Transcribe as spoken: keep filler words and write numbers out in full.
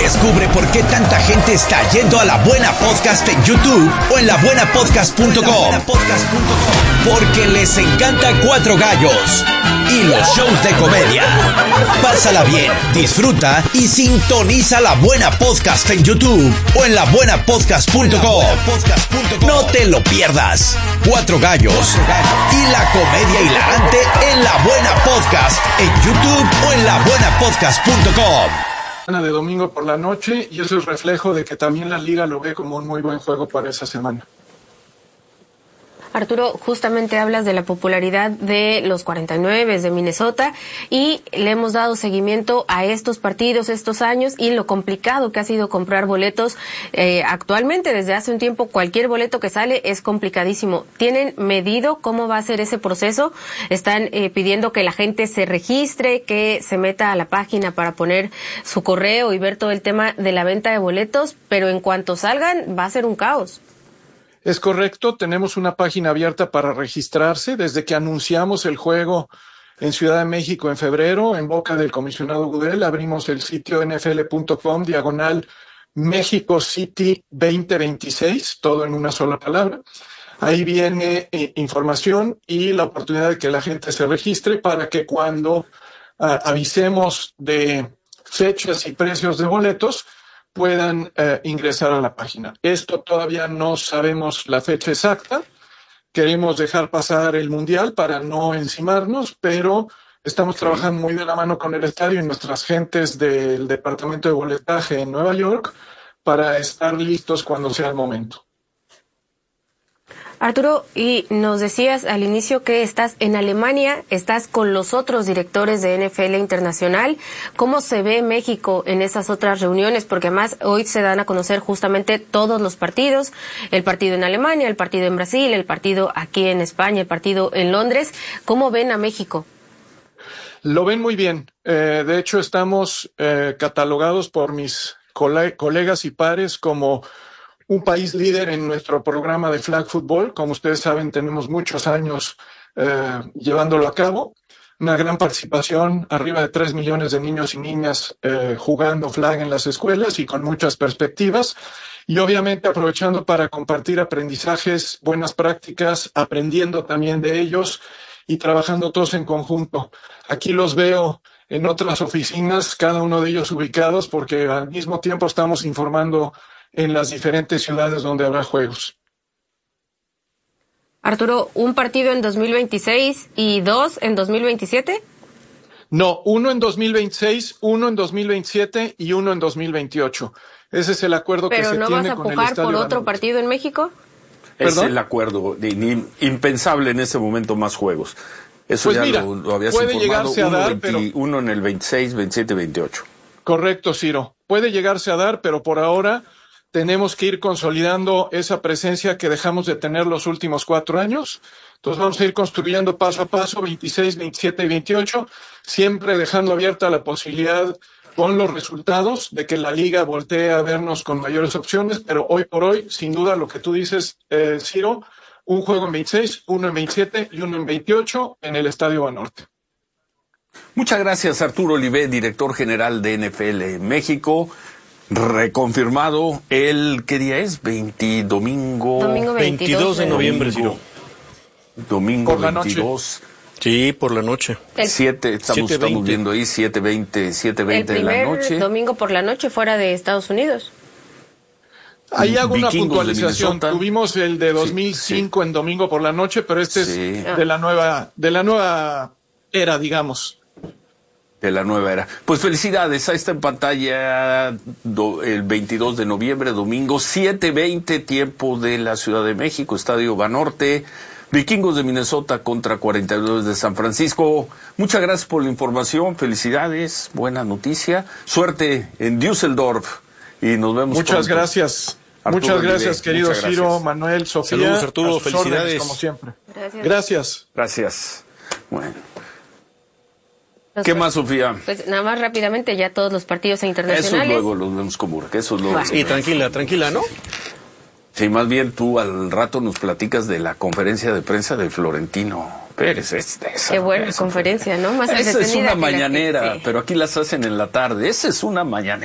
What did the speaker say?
Descubre por qué tanta gente está yendo a La Buena Podcast en YouTube o en la buena podcast punto com. Porque les encanta Cuatro Gallos y los shows de comedia. Pásala bien, disfruta y sintoniza La Buena Podcast en YouTube o en la buena podcast punto com. No te lo pierdas. Cuatro Gallos y la comedia hilarante en La Buena Podcast en YouTube o en la buena podcast punto com. De domingo por la noche, y eso es reflejo de que también la liga lo ve como un muy buen juego para esa semana. Arturo, justamente hablas de la popularidad de los cuarenta y nueve de Minnesota y le hemos dado seguimiento a estos partidos estos años y lo complicado que ha sido comprar boletos. Eh, actualmente, desde hace un tiempo, cualquier boleto que sale es complicadísimo. ¿Tienen medido cómo va a ser ese proceso? Están eh, pidiendo que la gente se registre, que se meta a la página para poner su correo y ver todo el tema de la venta de boletos, pero en cuanto salgan va a ser un caos. Es correcto, tenemos una página abierta para registrarse. Desde que anunciamos el juego en Ciudad de México en febrero, en boca del comisionado Goodell, abrimos el sitio N F L punto com, diagonal México City veinte veintiséis, todo en una sola palabra. Ahí viene eh, información y la oportunidad de que la gente se registre para que cuando uh, avisemos de fechas y precios de boletos, puedan eh, ingresar a la página. Esto todavía no sabemos la fecha exacta. Queremos dejar pasar el Mundial para no encimarnos, pero estamos trabajando muy de la mano con el estadio y nuestras gentes del departamento de boletaje en Nueva York para estar listos cuando sea el momento. Arturo, y nos decías al inicio que estás en Alemania, estás con los otros directores de N F L Internacional. ¿Cómo se ve México en esas otras reuniones? Porque además hoy se dan a conocer justamente todos los partidos, el partido en Alemania, el partido en Brasil, el partido aquí en España, el partido en Londres. ¿Cómo ven a México? Lo ven muy bien. Eh, de hecho, estamos eh, catalogados por mis cole- colegas y pares como un país líder en nuestro programa de flag football. Como ustedes saben, tenemos muchos años eh, llevándolo a cabo. Una gran participación, arriba de tres millones de niños y niñas eh, jugando flag en las escuelas y con muchas perspectivas. Y obviamente aprovechando para compartir aprendizajes, buenas prácticas, aprendiendo también de ellos y trabajando todos en conjunto. Aquí los veo en otras oficinas, cada uno de ellos ubicados, porque al mismo tiempo estamos informando en las diferentes ciudades donde habrá juegos. Arturo, ¿un partido en dos mil veintiséis y dos en dos mil veintisiete? No, uno en dos mil veintiséis, uno en dos mil veintisiete y uno en dos mil veintiocho. Ese es el acuerdo que se tiene con el Estadio ¿Pero no vas a pujar por otro Banorte. partido en México? Es ¿Perdón? el acuerdo, de, ni, impensable en ese momento más juegos. Eso Pues ya mira, lo, lo habías puede informado, llegarse a uno, dar, veinte, pero... uno en el veintiséis, veintisiete, veintiocho. Correcto, Ciro. Puede llegarse a dar, pero por ahora tenemos que ir consolidando esa presencia que dejamos de tener los últimos cuatro años. Entonces vamos a ir construyendo paso a paso, veintiséis, veintisiete y veintiocho, siempre dejando abierta la posibilidad con los resultados de que la liga voltee a vernos con mayores opciones, pero hoy por hoy, sin duda, lo que tú dices, eh, Ciro, un juego en veintiséis, uno en veintisiete y uno en veintiocho en el Estadio Banorte. Muchas gracias, Arturo Olivé, director general de N F L México. Reconfirmado el, ¿qué día es? veinte, domingo... Domingo veintidós de noviembre, Ciro. Domingo Por la veintidós. Sí, por la noche. El, siete, estamos, estamos viendo ahí, siete veinte, siete el veinte de la primer noche. domingo por la noche fuera de Estados Unidos. Ahí hago una Vikingos de puntualización. Minnesota. Tuvimos el de dos mil cinco sí. en domingo por la noche, pero este Sí. es de la nueva, de la nueva era, digamos. De la nueva era. Pues felicidades, ahí está en pantalla do, el veintidós de noviembre, domingo, siete veinte, tiempo de la Ciudad de México, Estadio Banorte, Vikingos de Minnesota contra cuarenta y dos de San Francisco. Muchas gracias por la información, felicidades, buena noticia, suerte en Düsseldorf y nos vemos Muchas pronto. gracias. Arturo muchas Olivé, gracias, querido muchas Ciro, gracias. Manuel, Sofía. Saludos, Arturo, a sus felicidades. órdenes, como siempre. Gracias. Gracias. Gracias. Bueno. Los ¿Qué par- más, Sofía? Pues nada más rápidamente, ya todos los partidos Eso internacionales. luego los vemos como que eso es luego. Bueno. Sí, tranquila, tranquila, ¿no? Sí, más bien tú al rato nos platicas de la conferencia de prensa de Florentino Pérez. Es, esa, Qué buena esa conferencia, ¿no? Más Esa es entretenida una que la que- mañanera, sí. pero aquí las hacen en la tarde. Esa es una mañanera.